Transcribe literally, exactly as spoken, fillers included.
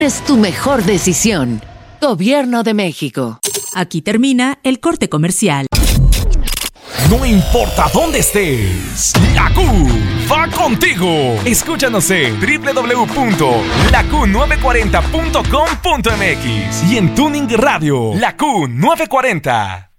Es tu mejor decisión. Gobierno de México. Aquí termina el corte comercial. No importa dónde estés, la Q va contigo. Escúchanos en doble u doble u doble u punto la q nueve cuarenta punto com punto m x y en Tuning Radio, La Q novecientos cuarenta.